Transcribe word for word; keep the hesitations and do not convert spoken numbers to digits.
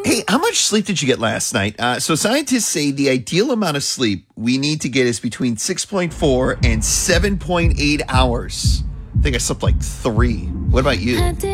Hey, how much sleep did you get last night? Uh, so scientists say the ideal amount of sleep we need to get is between six point four and seven point eight hours. I think I slept like three. What about you?